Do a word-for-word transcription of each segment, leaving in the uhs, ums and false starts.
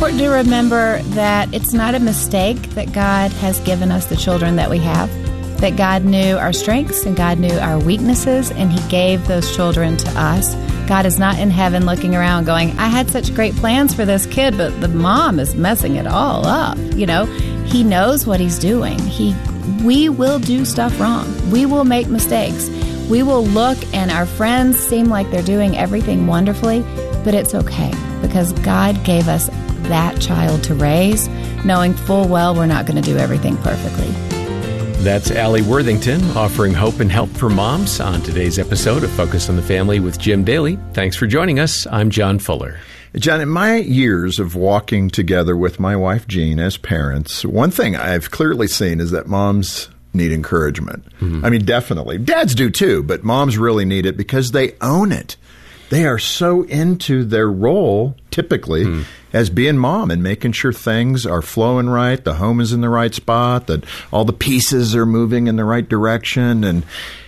important to remember that it's not a mistake that God has given us the children that we have, that God knew our strengths and God knew our weaknesses, and He gave those children to us. God is not in heaven looking around going, I had such great plans for this kid, but the mom is messing it all up. You know, He knows what He's doing. He, we will do stuff wrong. We will make mistakes. We will look and our friends seem like they're doing everything wonderfully, but it's okay because God gave us that child to raise, knowing full well we're not going to do everything perfectly. That's Allie Worthington offering hope and help for moms on today's episode of Focus on the Family with Jim Daly. Thanks for joining us. I'm John Fuller. John, in my years of walking together with my wife, Jean, as parents, one thing I've clearly seen is that moms need encouragement. Mm-hmm. I mean, definitely. Dads do too, but moms really need it because they own it. They are so into their role, typically, mm. as being mom and making sure things are flowing right, the home is in the right spot, that all the pieces are moving in the right direction, and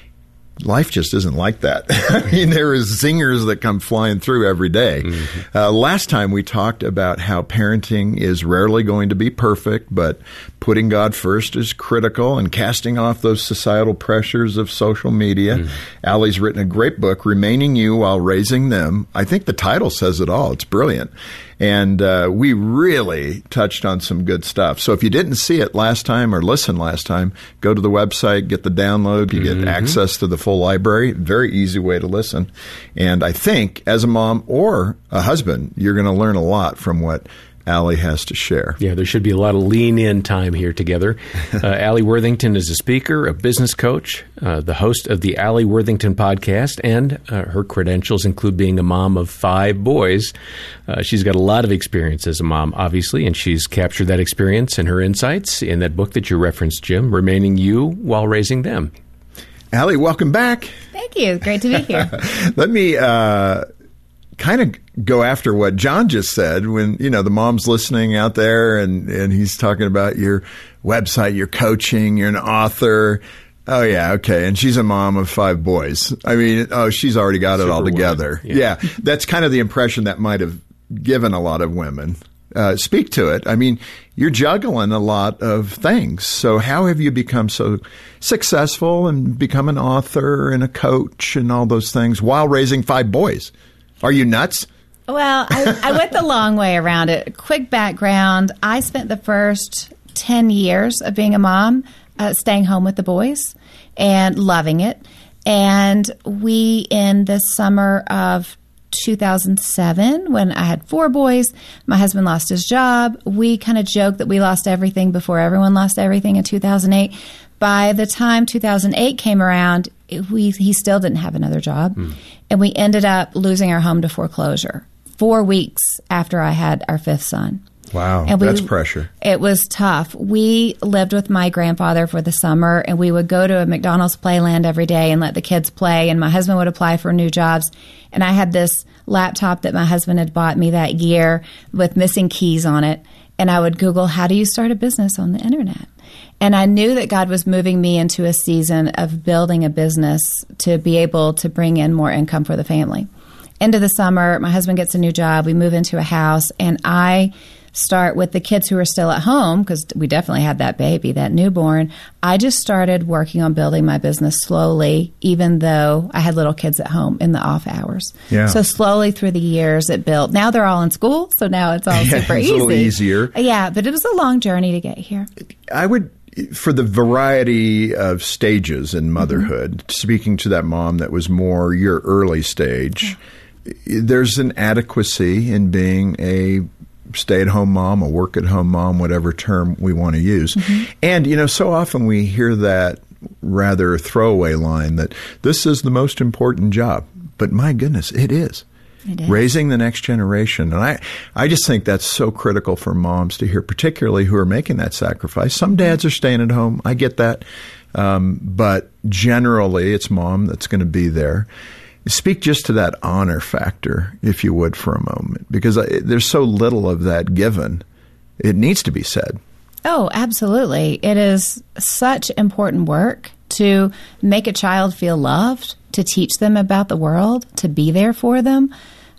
life just isn't like that. I mean, there is zingers that come flying through every day. Mm-hmm. Uh, last time we talked about how parenting is rarely going to be perfect, but putting God first is critical and casting off those societal pressures of social media. Mm-hmm. Allie's written a great book, Remaining You While Raising Them. I think the title says it all. It's brilliant. And uh, we really touched on some good stuff. So if you didn't see it last time or listen last time, go to the website, get the download. You get mm-hmm. access to the full library. Very easy way to listen. And I think as a mom or a husband, you're going to learn a lot from what Allie has to share. Yeah, there should be a lot of lean-in time here together. Uh, Allie Worthington is a speaker, a business coach, uh, the host of the Allie Worthington podcast, and uh, her credentials include being a mom of five boys. Uh, she's got a lot of experience as a mom, obviously, and she's captured that experience and her insights in that book that you referenced, Jim, Remaining You While Raising Them. Allie, welcome back. Thank you. Great to be here. Let me uh, kind of go after what John just said when, you know, the mom's listening out there and, and he's talking about your website, your coaching, you're an author. Oh, yeah, okay. And she's a mom of five boys. I mean, oh, she's already got it all together. Yeah. yeah, that's kind of the impression that might have given a lot of women. Uh, speak to it. I mean, you're juggling a lot of things. So how have you become so successful and become an author and a coach and all those things while raising five boys? Are you nuts? Well, I, I went the long way around it. Quick background. I spent the first ten years of being a mom uh, staying home with the boys and loving it. And we, in the summer of two thousand seven, when I had four boys, my husband lost his job. We kind of joked that we lost everything before everyone lost everything in two thousand eight. By the time two thousand eight came around, it, we he still didn't have another job. Mm. And we ended up losing our home to foreclosure four weeks after I had our fifth son. Wow, and we, that's pressure. It was tough. We lived with my grandfather for the summer, and we would go to a McDonald's Playland every day and let the kids play, and my husband would apply for new jobs. And I had this laptop that my husband had bought me that year with missing keys on it, and I would Google, how do you start a business on the internet? And I knew that God was moving me into a season of building a business to be able to bring in more income for the family. End of the summer, my husband gets a new job. We move into a house, and I start with the kids who are still at home, because we definitely had that baby, that newborn. I just started working on building my business slowly, even though I had little kids at home in the off hours. Yeah. So slowly through the years it built. Now they're all in school, so now it's all yeah, super it's easy. a little easier. Yeah, but it was a long journey to get here. I would, for the variety of stages in motherhood, mm-hmm. speaking to that mom that was more your early stage, yeah. there's an adequacy in being a stay-at-home mom, a work-at-home mom, whatever term we want to use. Mm-hmm. And, you know, so often we hear that rather throwaway line that this is the most important job. But my goodness, it is. It is. Raising the next generation. And I, I just think that's so critical for moms to hear, particularly who are making that sacrifice. Some dads are staying at home. I get that. Um, but generally, it's mom that's going to be there. Speak just to that honor factor, if you would, for a moment, because I, there's so little of that given. It needs to be said. Oh, absolutely. It is such important work to make a child feel loved, to teach them about the world, to be there for them.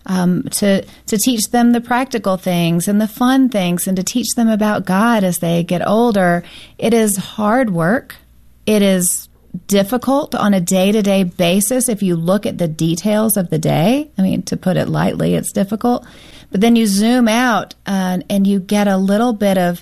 um, to to teach them the practical things and the fun things, and to teach them about God as they get older. It is hard work. It is difficult on a day-to-day basis. If you look at the details of the day, I mean, to put it lightly, it's difficult. But then you zoom out uh, and you get a little bit of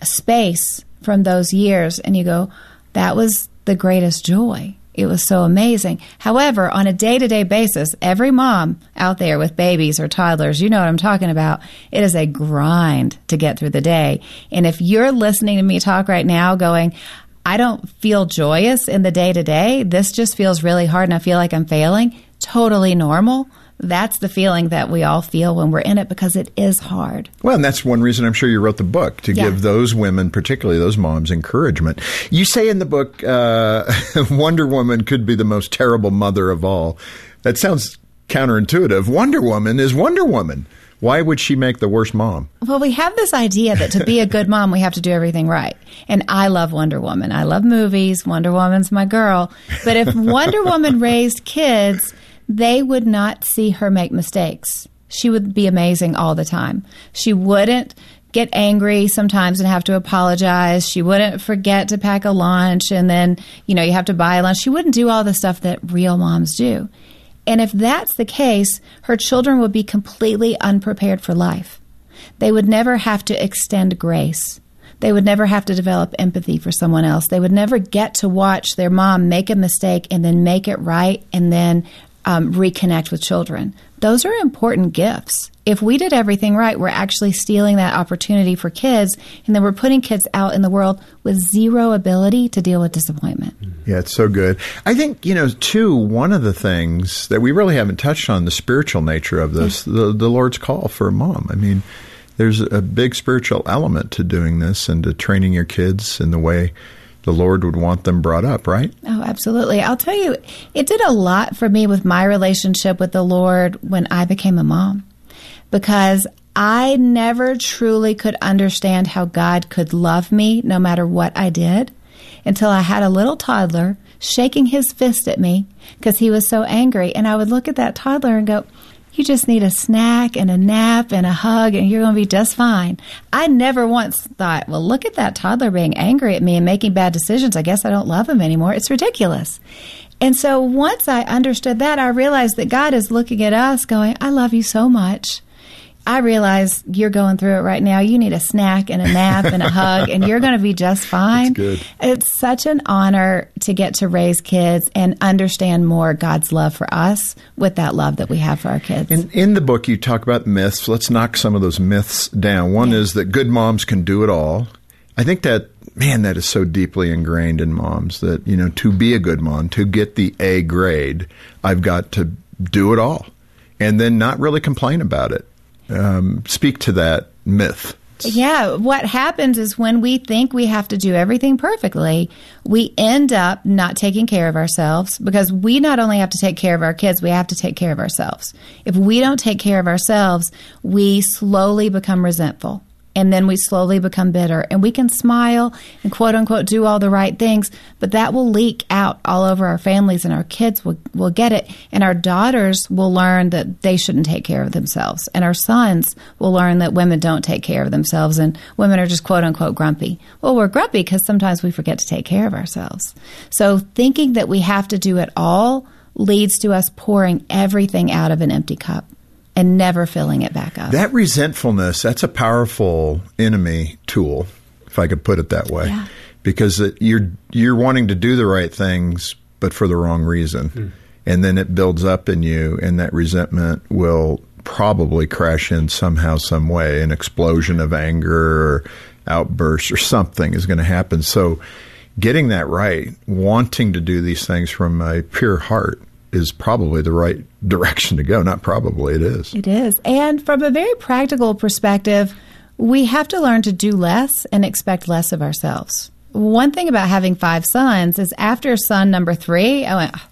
space from those years, and you go, that was the greatest joy. It was so amazing. However, on a day-to-day basis, every mom out there with babies or toddlers, you know what I'm talking about, it is a grind to get through the day. And if you're listening to me talk right now going, I don't feel joyous in the day-to-day, this just feels really hard and I feel like I'm failing, totally normal. That's the feeling that we all feel when we're in it, because it is hard. Well, and that's one reason I'm sure you wrote the book, to yeah. give those women, particularly those moms, encouragement. You say in the book, uh, Wonder Woman could be the most terrible mother of all. That sounds counterintuitive. Wonder Woman is Wonder Woman. Why would she make the worst mom? Well, we have this idea that to be a good mom, we have to do everything right. And I love Wonder Woman. I love movies. Wonder Woman's my girl. But if Wonder Woman raised kids, they would not see her make mistakes. She would be amazing all the time. She wouldn't get angry sometimes and have to apologize. She wouldn't forget to pack a lunch and then, you know, you have to buy a lunch. She wouldn't do all the stuff that real moms do. And if that's the case, her children would be completely unprepared for life. They would never have to extend grace. They would never have to develop empathy for someone else. They would never get to watch their mom make a mistake and then make it right and then um, reconnect with children. Those are important gifts. If we did everything right, we're actually stealing that opportunity for kids, and then we're putting kids out in the world with zero ability to deal with disappointment. Yeah, it's so good. I think, you know, too, one of the things that we really haven't touched on, the spiritual nature of this, yeah. the, the Lord's call for a mom. I mean, there's a big spiritual element to doing this and to training your kids in the way the Lord would want them brought up, right? Oh, absolutely. I'll tell you, it did a lot for me with my relationship with the Lord when I became a mom, because I never truly could understand how God could love me no matter what I did until I had a little toddler shaking his fist at me because he was so angry. And I would look at that toddler and go, you just need a snack and a nap and a hug and you're going to be just fine. I never once thought, well, look at that toddler being angry at me and making bad decisions. I guess I don't love him anymore. It's ridiculous. And so once I understood that, I realized that God is looking at us going, I love you so much. I realize you're going through it right now. You need a snack and a nap and a hug, and you're going to be just fine. That's good. It's such an honor to get to raise kids and understand more God's love for us with that love that we have for our kids. In, in the book, you talk about myths. Let's knock some of those myths down. One yeah. is that good moms can do it all. I think that, man, that is so deeply ingrained in moms that, you know, to be a good mom, to get the A grade, I've got to do it all and then not really complain about it. Um, speak to that myth. Yeah, what happens is when we think we have to do everything perfectly, we end up not taking care of ourselves, because we not only have to take care of our kids, we have to take care of ourselves. If we don't take care of ourselves, we slowly become resentful. And then we slowly become bitter. And we can smile and quote unquote do all the right things, but that will leak out all over our families, and our kids will, will get it. And our daughters will learn that they shouldn't take care of themselves. And our sons will learn that women don't take care of themselves and women are just quote unquote grumpy. Well, we're grumpy because sometimes we forget to take care of ourselves. So thinking that we have to do it all leads to us pouring everything out of an empty cup and never filling it back up. That resentfulness, that's a powerful enemy tool, if I could put it that way. Yeah. Because it, you're you're wanting to do the right things, but for the wrong reason. Mm. And then it builds up in you, and that resentment will probably crash in somehow, some way. An explosion of anger or outburst or something is going to happen. So getting that right, wanting to do these things from a pure heart, is probably the right direction to go. Not probably, it is. It is. And from a very practical perspective, we have to learn to do less and expect less of ourselves. One thing about having five sons is after son number three, I went,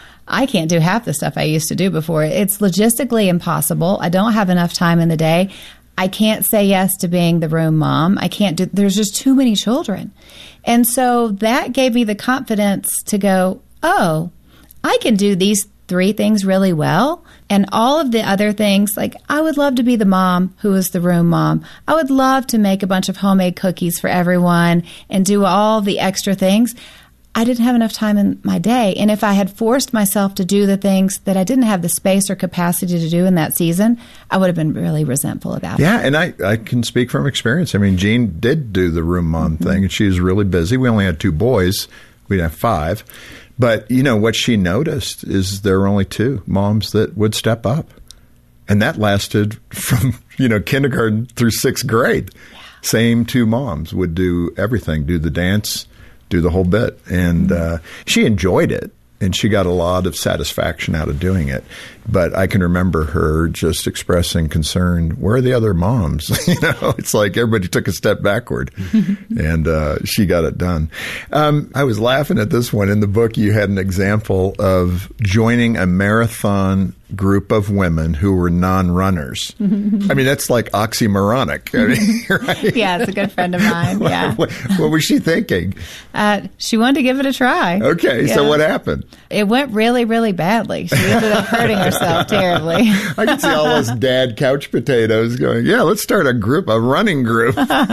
I can't do half the stuff I used to do before. It's logistically impossible. I don't have enough time in the day. I can't say yes to being the room mom. I can't do, there's just too many children. And so that gave me the confidence to go, oh, I can do these three things really well. And all of the other things, like I would love to be the mom who is the room mom. I would love to make a bunch of homemade cookies for everyone and do all the extra things. I didn't have enough time in my day. And if I had forced myself to do the things that I didn't have the space or capacity to do in that season, I would have been really resentful about yeah, it. Yeah, and I, I can speak from experience. I mean, Jean did do the room mom mm-hmm. thing, and she was really busy. We only had two boys. We'd have five. But, you know, what she noticed is there were only two moms that would step up. And that lasted from, you know, kindergarten through sixth grade. Yeah. Same two moms would do everything, do the dance, do the whole bit. And uh, she enjoyed it, and she got a lot of satisfaction out of doing it. But I can remember her just expressing concern, where are the other moms? You know, it's like everybody took a step backward, and uh, she got it done. Um, I was laughing at this one. In the book, you had an example of joining a marathon group of women who were non-runners. I mean, that's like oxymoronic. I mean, right? Yeah, it's a good friend of mine. Yeah. what, what was she thinking? Uh, she wanted to give it a try. Okay, yeah. So what happened? It went really, really badly. She ended up hurting herself terribly. I can see all those dad couch potatoes going, yeah, let's start a group, a running group.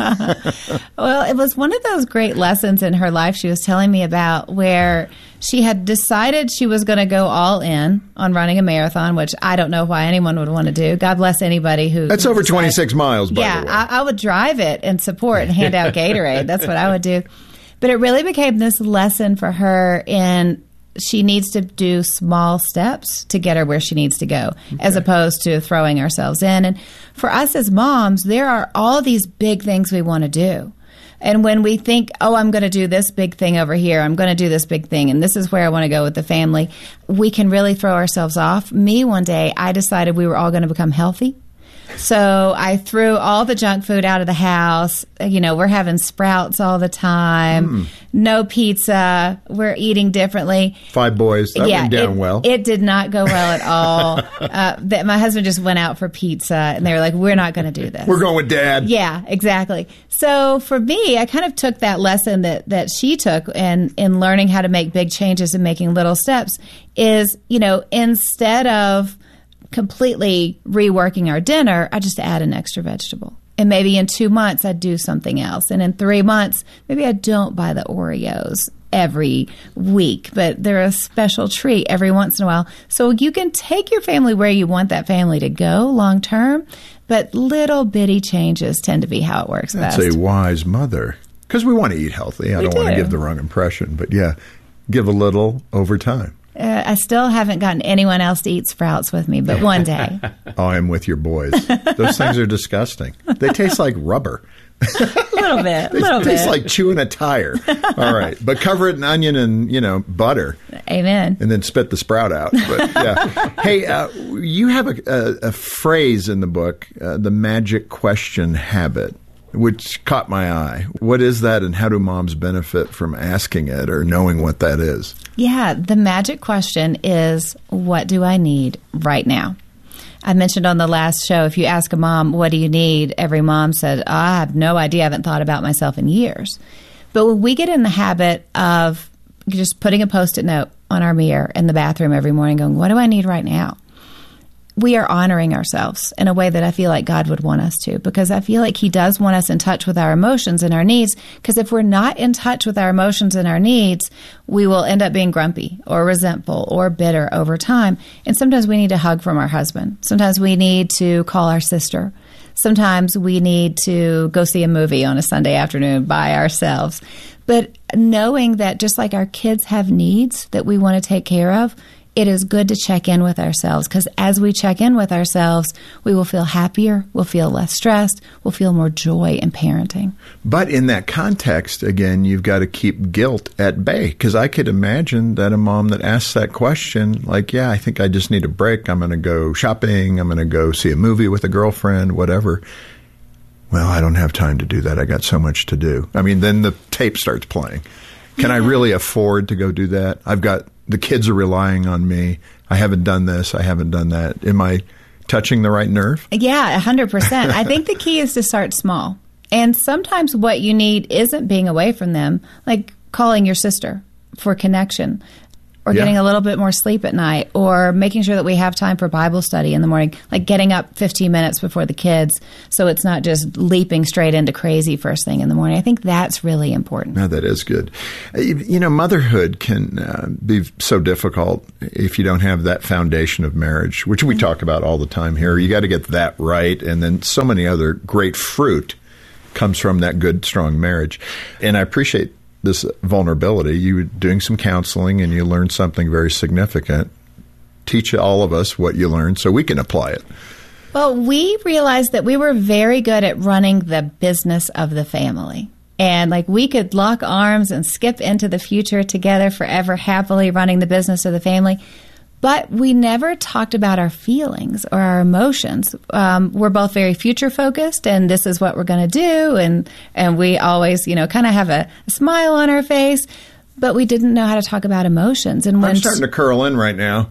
Well, it was one of those great lessons in her life she was telling me about, where she had decided she was going to go all in on running a marathon, which I don't know why anyone would want to do. God bless anybody who... That's over twenty-six miles, by yeah, the way. Yeah, I, I would drive it and support and hand out Gatorade. That's what I would do. But it really became this lesson for her in she needs to do small steps to get her where she needs to go, okay, as opposed to throwing ourselves in. And for us as moms, there are all these big things we want to do. And when we think, oh, I'm going to do this big thing over here, I'm going to do this big thing, and this is where I want to go with the family, we can really throw ourselves off. Me, one day, I decided we were all going to become healthy. So I threw all the junk food out of the house. You know, we're having Sprouts all the time. Mm. No pizza. We're eating differently. Five boys. That yeah, went down it, well. It did not go well at all. uh, that my husband just went out for pizza, and they were like, we're not going to do this. We're going with Dad. Yeah, exactly. So for me, I kind of took that lesson that, that she took in, in learning how to make big changes and making little steps is, you know, instead of completely reworking our dinner, I just add an extra vegetable. And maybe in two months, I'd do something else. And in three months, maybe I don't buy the Oreos every week, but they're a special treat every once in a while. So you can take your family where you want that family to go long term, but little bitty changes tend to be how it works That's best. That's a wise mother. Because we want to eat healthy. I we don't do. want to give the wrong impression. But yeah, give a little over time. Uh, I still haven't gotten anyone else to eat Sprouts with me, but one day. Oh, I'm with your boys. Those things are disgusting. They taste like rubber. A little bit. A little it bit. tastes like chewing a tire. All right. But cover it in onion and, you know, butter. Amen. And then spit the sprout out. But, yeah. Hey, uh, you have a, a, a phrase in the book, uh, the magic question habit, which caught my eye. What is that, and how do moms benefit from asking it or knowing what that is? Yeah, the magic question is, what do I need right now? I mentioned on the last show, if you ask a mom, what do you need? Every mom said, oh, I have no idea. I haven't thought about myself in years. But when we get in the habit of just putting a Post-it note on our mirror in the bathroom every morning going, what do I need right now? We are honoring ourselves in a way that I feel like God would want us to, because I feel like He does want us in touch with our emotions and our needs, because if we're not in touch with our emotions and our needs, we will end up being grumpy or resentful or bitter over time. And sometimes we need a hug from our husband. Sometimes we need to call our sister. Sometimes we need to go see a movie on a Sunday afternoon by ourselves. But knowing that just like our kids have needs that we want to take care of, it is good to check in with ourselves, because as we check in with ourselves, we will feel happier, we'll feel less stressed, we'll feel more joy in parenting. But in that context, again, you've got to keep guilt at bay, because I could imagine that a mom that asks that question, like, yeah, I think I just need a break. I'm going to go shopping. I'm going to go see a movie with a girlfriend, whatever. Well, I don't have time to do that. I got so much to do. I mean, then the tape starts playing. Can yeah. I really afford to go do that? I've got the kids are relying on me. I haven't done this. I haven't done that. Am I touching the right nerve? Yeah, one hundred percent. I think the key is to start small. And sometimes what you need isn't being away from them, like calling your sister for connection. or Yeah. getting a little bit more sleep at night, or making sure that we have time for Bible study in the morning, like getting up fifteen minutes before the kids so it's not just leaping straight into crazy first thing in the morning. I think that's really important. No, that is good. Uh, You you know, motherhood can uh, be so difficult if you don't have that foundation of marriage, which we talk about all the time here. You got to get that right, and then so many other great fruit comes from that good, strong marriage. And I appreciate this vulnerability. You were doing some counseling and you learned something very significant. Teach all of us what you learned so we can apply it. Well, we realized that we were very good at running the business of the family. And like we could lock arms and skip into the future together forever, happily running the business of the family. But we never talked about our feelings or our emotions. Um, we're both very future focused, and this is what we're going to do. And, and we always, you know, kind of have a, a smile on our face, but we didn't know how to talk about emotions. And when I'm starting to curl in right now.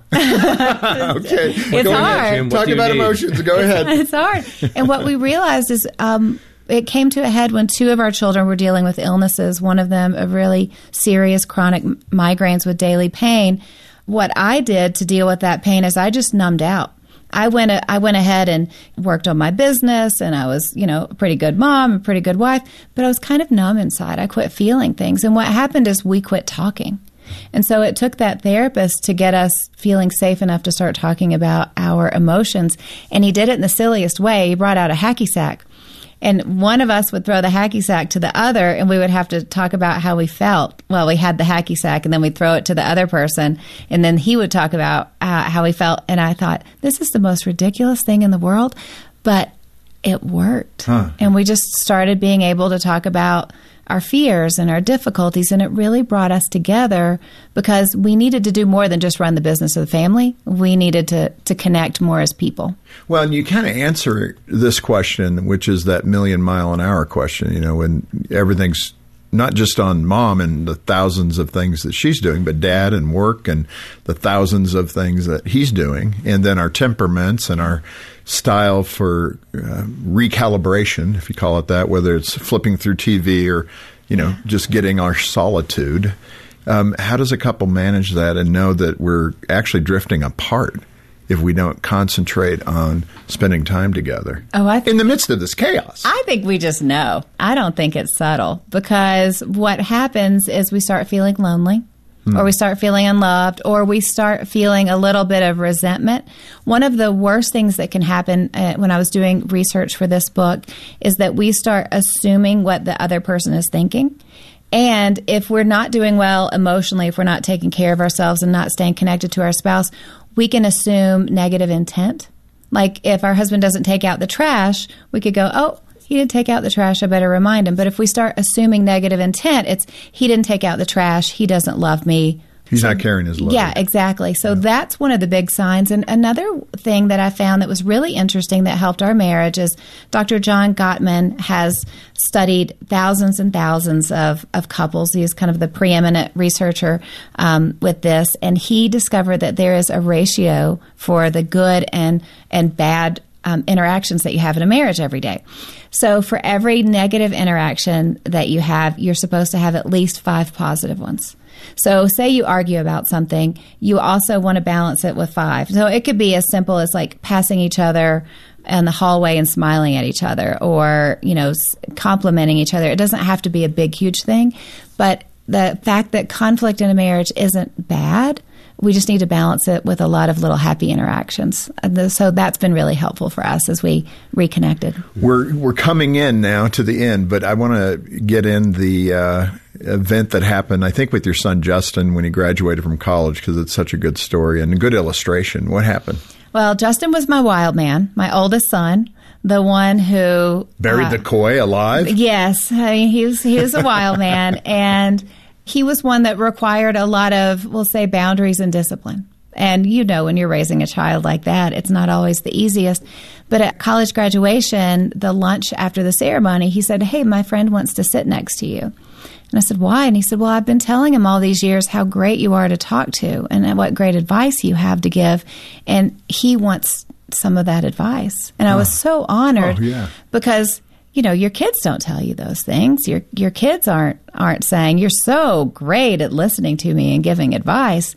Okay. It's Go hard. ahead, Jim. Talk about emotions. Go ahead. It's hard. And what we realized is um, it came to a head when two of our children were dealing with illnesses, one of them a really serious chronic migraines with daily pain. What I did to deal with that pain is I just numbed out. I went I went ahead and worked on my business, and I was, you know, a pretty good mom, a pretty good wife, but I was kind of numb inside. I quit feeling things. And what happened is we quit talking. And so it took that therapist to get us feeling safe enough to start talking about our emotions. And he did it in the silliest way. He brought out a hacky sack. And one of us would throw the hacky sack to the other, and we would have to talk about how we felt. Well, we had the hacky sack, and then we'd throw it to the other person, and then he would talk about uh, how he felt. And I thought, this is the most ridiculous thing in the world, but it worked. Huh. And we just started being able to talk about our fears and our difficulties, and it really brought us together because we needed to do more than just run the business of the family. We needed to, to connect more as people. Well, and you kind of answer this question, which is that million mile an hour question, you know, when everything's not just on mom and the thousands of things that she's doing, but dad and work and the thousands of things that he's doing, and then our temperaments and our style for uh, recalibration, if you call it that, whether it's flipping through T V or, you know, just getting our solitude. Um, how does a couple manage that and know that we're actually drifting apart if we don't concentrate on spending time together oh, I th- in the midst of this chaos? I think we just know. I don't think it's subtle, because what happens is we start feeling lonely. Hmm. Or we start feeling unloved, or we start feeling a little bit of resentment. One of the worst things that can happen uh, when I was doing research for this book is that we start assuming what the other person is thinking. And if we're not doing well emotionally, if we're not taking care of ourselves and not staying connected to our spouse, we can assume negative intent. Like if our husband doesn't take out the trash, we could go, oh, he didn't take out the trash, I better remind him. But if we start assuming negative intent, it's he didn't take out the trash, he doesn't love me. He's so, not carrying his load. Yeah, exactly. So yeah. That's one of the big signs. And another thing that I found that was really interesting that helped our marriage is Doctor John Gottman has studied thousands and thousands of, of couples. He is kind of the preeminent researcher um, with this. And he discovered that there is a ratio for the good and, and bad Um, interactions that you have in a marriage every day. So for every negative interaction that you have, you're supposed to have at least five positive ones. So say you argue about something, you also want to balance it with five. So it could be as simple as like passing each other in the hallway and smiling at each other, or, you know, complimenting each other. It doesn't have to be a big, huge thing. But the fact that conflict in a marriage isn't bad, we just need to balance it with a lot of little happy interactions. So that's been really helpful for us as we reconnected. We're we're coming in now to the end, but I want to get in the uh, event that happened, I think, with your son Justin when he graduated from college, because it's such a good story and a good illustration. What happened? Well, Justin was my wild man, my oldest son, the one who buried uh, the koi alive. Yes, I mean, he was he was a wild man, and he was one that required a lot of, we'll say, boundaries and discipline. And you know, when you're raising a child like that, it's not always the easiest. But at college graduation, the lunch after the ceremony, he said, "Hey, my friend wants to sit next to you." And I said, "Why?" And he said, "Well, I've been telling him all these years how great you are to talk to and what great advice you have to give. And he wants some of that advice." And I was so honored oh, yeah. because, you know, your kids don't tell you those things. Your your kids aren't aren't saying, "You're so great at listening to me and giving advice."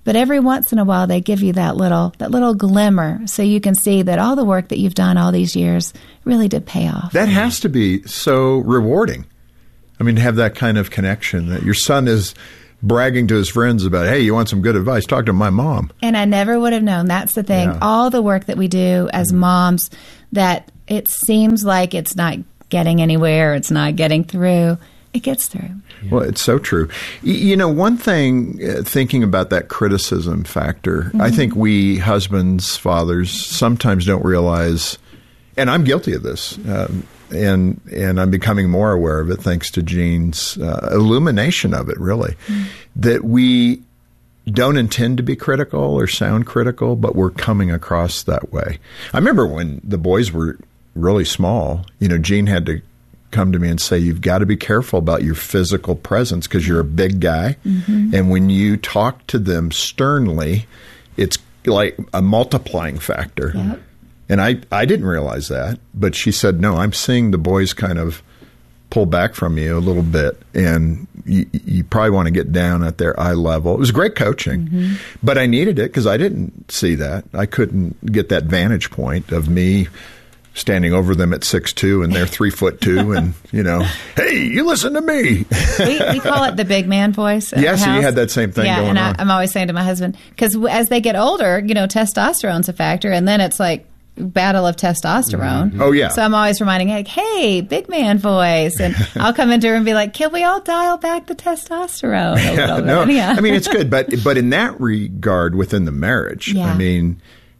But every once in a while, they give you that little that little glimmer, so you can see that all the work that you've done all these years really did pay off. That has to be so rewarding. I mean, to have that kind of connection that your son is bragging to his friends about, hey, you want some good advice? Talk to my mom. And I never would have known. That's the thing. Yeah. All the work that we do as moms, that it seems like it's not getting anywhere, it's not getting through. It gets through. Well, it's so true. Y- you know, one thing, uh, thinking about that criticism factor, mm-hmm. I think we husbands, fathers, sometimes don't realize, and I'm guilty of this, um, and and I'm becoming more aware of it thanks to Jean's uh, illumination of it, really, mm-hmm. that we don't intend to be critical or sound critical, but we're coming across that way. I remember when the boys were really small, you know, Jean had to come to me and say, you've got to be careful about your physical presence because you're a big guy. Mm-hmm. And when you talk to them sternly, it's like a multiplying factor. Yep. And I, I didn't realize that. But she said, no, I'm seeing the boys kind of pull back from you a little bit. And you, you probably want to get down at their eye level. It was great coaching. Mm-hmm. But I needed it because I didn't see that. I couldn't get that vantage point of me standing over them at six two and they're three foot two and, you know, hey, you listen to me. we, we call it the big man voice. Yeah, so you had that same thing yeah, going and on. I, I'm always saying to my husband, because as they get older, you know, testosterone's a factor, and then it's like battle of testosterone. Mm-hmm. Oh, yeah. So I'm always reminding, like, hey, big man voice. And I'll come into her and be like, can we all dial back the testosterone a little bit? No, Yeah. I mean, it's good. But, but in that regard, within the marriage, Yeah. I mean,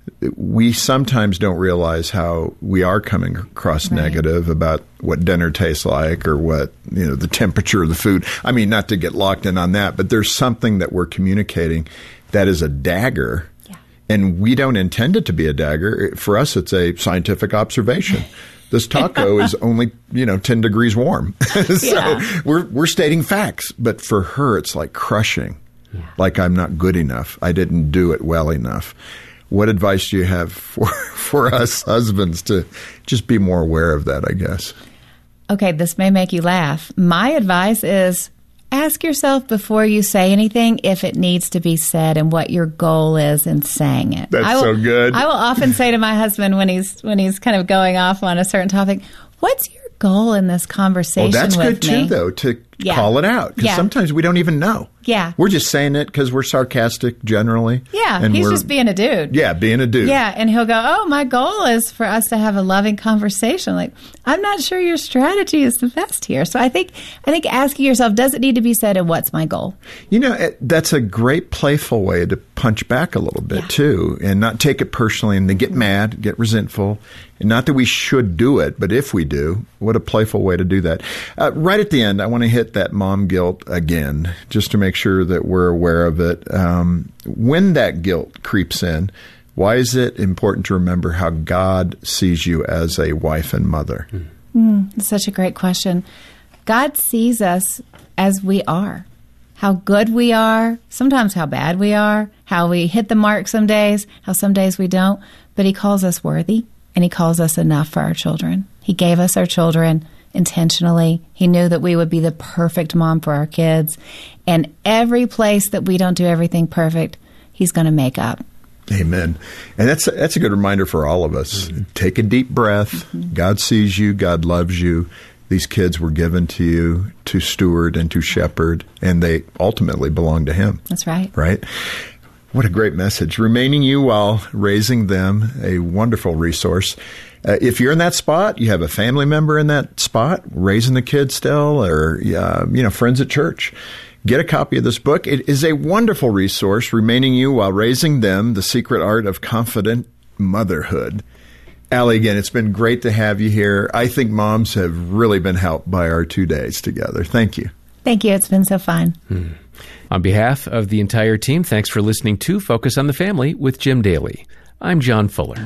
we sometimes don't realize how we are coming across Right. negative about what dinner tastes like or what, you know, the temperature of the food. I mean, not to get locked in on that, but there's something that we're communicating that is a dagger. Yeah. And we don't intend it to be a dagger. For us, it's a scientific observation. This taco is only, you know, ten degrees warm. so Yeah. we're we're stating facts. But for her, it's like crushing. Yeah. Like I'm not good enough. I didn't do it well enough. What advice do you have for, for us husbands to just be more aware of that, I guess? Okay, this may make you laugh. My advice is ask yourself before you say anything if it needs to be said and what your goal is in saying it. That's I will, so good. I will often say to my husband when he's when he's kind of going off on a certain topic, what's your goal in this conversation Well, that's with good me? too, though, to Yeah. call it out. Because Yeah. sometimes we don't even know. Yeah. We're just saying it because we're sarcastic generally. Yeah, and he's we're- just being a dude. Yeah, being a dude. Yeah, and he'll go, oh, my goal is for us to have a loving conversation. Like, I'm not sure your strategy is the best here. So I think I think asking yourself, does it need to be said, and what's my goal? You know, it, that's a great playful way to punch back a little bit, Yeah. too, and not take it personally and then get mad, get resentful. And not that we should do it, but if we do, what a playful way to do that. Uh, right at the end, I want to hit that mom guilt again, just to make sure that we're aware of it. Um, when that guilt creeps in, why is it important to remember how God sees you as a wife and mother? Mm, it's such a great question. God sees us as we are. How good we are, sometimes how bad we are, how we hit the mark some days, how some days we don't. But He calls us worthy, and He calls us enough for our children. He gave us our children intentionally. He knew that we would be the perfect mom for our kids. And every place that we don't do everything perfect, He's going to make up. Amen. And that's that's a good reminder for all of us. Mm-hmm. Take a deep breath. Mm-hmm. God sees you. God loves you. These kids were given to you to steward and to shepherd, and they ultimately belong to Him. That's right. Right? What a great message. Remaining you while raising them, a wonderful resource. Uh, if you're in that spot, you have a family member in that spot, raising the kids still, or uh, you know, friends at church, get a copy of this book. It is a wonderful resource, Remaining You While Raising Them, The Secret Art of Confident Motherhood. Allie, again, it's been great to have you here. I think moms have really been helped by our two days together. Thank you. Thank you. It's been so fun. Hmm. On behalf of the entire team, thanks for listening to Focus on the Family with Jim Daly. I'm John Fuller.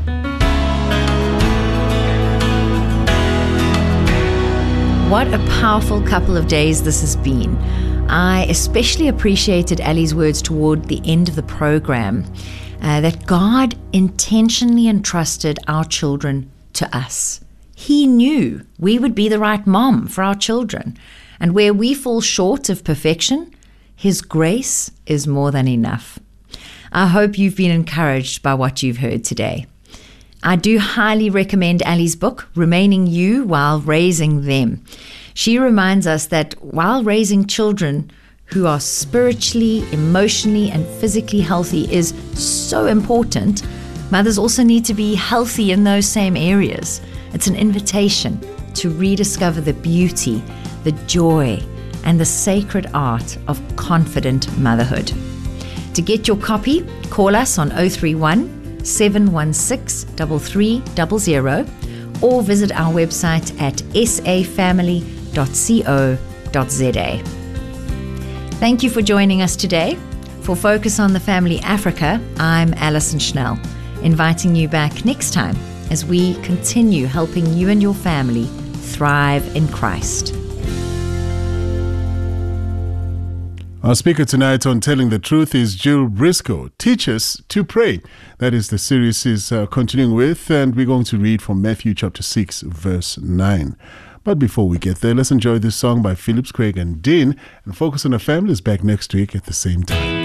What a powerful couple of days this has been. I especially appreciated Allie's words toward the end of the program, uh, that God intentionally entrusted our children to us. He knew we would be the right mom for our children. And where we fall short of perfection, His grace is more than enough. I hope you've been encouraged by what you've heard today. I do highly recommend Ali's book, Remaining You While Raising Them. She reminds us that while raising children who are spiritually, emotionally, and physically healthy is so important, mothers also need to be healthy in those same areas. It's an invitation to rediscover the beauty, the joy, and the sacred art of confident motherhood. To get your copy, call us on oh three one, seven one six, three three zero zero or visit our website at s a family dot co dot z a. Thank you for joining us today. For Focus on the Family Africa, I'm Alison Schnell, inviting you back next time as we continue helping you and your family thrive in Christ. Our speaker tonight on Telling the Truth is Jill Briscoe. Teach us to pray. That is the series is uh, continuing with, and we're going to read from Matthew chapter six, verse nine. But before we get there, let's enjoy this song by Phillips Craig and Dean, and Focus on the Family is back next week at the same time.